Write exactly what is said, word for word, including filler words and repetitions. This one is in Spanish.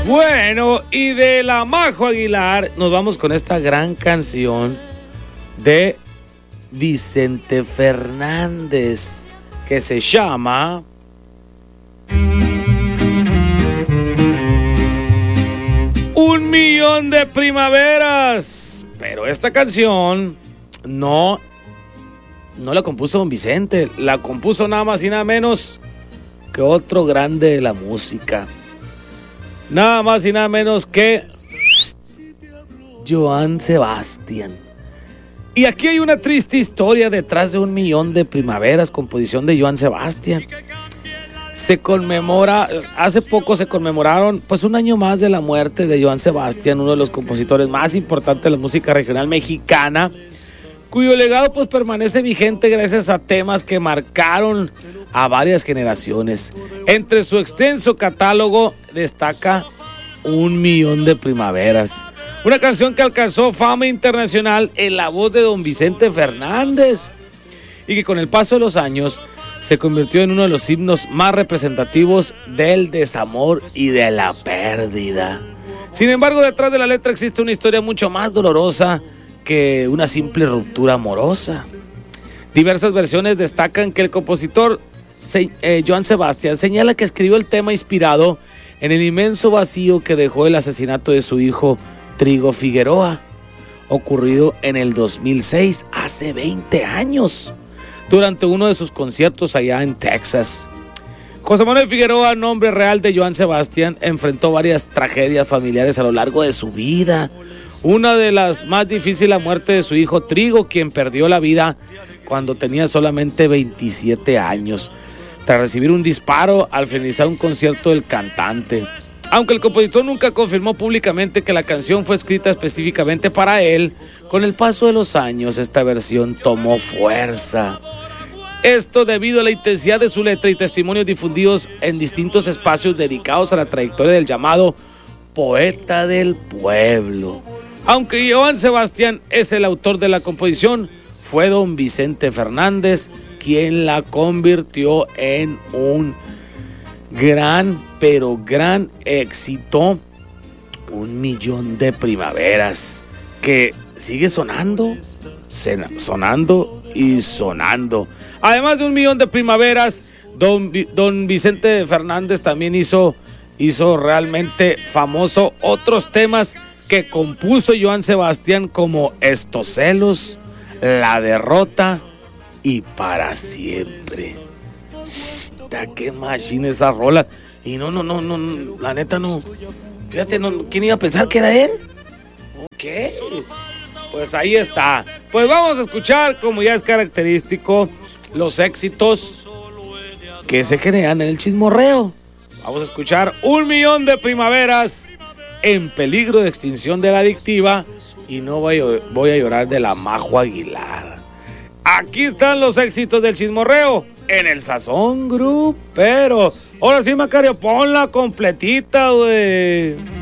Bueno, y de la Majo Aguilar nos vamos con esta gran canción de Vicente Fernández que se llama Un millón de primaveras. Pero esta canción no, no la compuso don Vicente, la compuso nada más y nada menos que otro grande de la música. Nada más y nada menos que Joan Sebastián. Y aquí hay una triste historia detrás de Un millón de primaveras, composición de Joan Sebastián. Se conmemora, hace poco se conmemoraron pues un año más de la muerte de Joan Sebastián, uno de los compositores más importantes de la música regional mexicana, cuyo legado pues permanece vigente gracias a temas que marcaron a varias generaciones. Entre su extenso catálogo destaca Un millón de primaveras, una canción que alcanzó fama internacional en la voz de don Vicente Fernández y que con el paso de los años se convirtió en uno de los himnos más representativos del desamor y de la pérdida. Sin embargo, detrás de la letra existe una historia mucho más dolorosa que una simple ruptura amorosa. Diversas versiones destacan que el compositor eh, Joan Sebastián señala que escribió el tema inspirado en el inmenso vacío que dejó el asesinato de su hijo Trigo Figueroa, ocurrido en el dos mil seis, hace veinte años, durante uno de sus conciertos allá en Texas. José Manuel Figueroa, nombre real de Joan Sebastián, enfrentó varias tragedias familiares a lo largo de su vida. Una de las más difíciles, la muerte de su hijo Trigo, quien perdió la vida cuando tenía solamente veintisiete años, tras recibir un disparo al finalizar un concierto del cantante. Aunque el compositor nunca confirmó públicamente que la canción fue escrita específicamente para él, con el paso de los años esta versión tomó fuerza. Esto debido a la intensidad de su letra y testimonios difundidos en distintos espacios dedicados a la trayectoria del llamado poeta del pueblo. Aunque Joan Sebastián es el autor de la composición, fue don Vicente Fernández quien la convirtió en un gran, pero gran éxito, Un millón de primaveras, que sigue sonando, sonando y sonando. Además de Un millón de primaveras, don, don Vicente Fernández también hizo, hizo realmente famoso otros temas que compuso Joan Sebastián, como Estos celos, La derrota y Para siempre. Está que machine esa rola. Y no, no, no, no, la neta no. Fíjate, no, ¿quién iba a pensar que era él? Ok, pues ahí está. Pues vamos a escuchar, como ya es característico, los éxitos que se generan en el chismorreo. Vamos a escuchar Un millón de primaveras, En peligro de extinción de la adictiva, y No voy a, voy a llorar, de la Majo Aguilar. Aquí están los éxitos del chismorreo en el Sazón Grupero. Ahora sí, Macario, ponla completita, güey.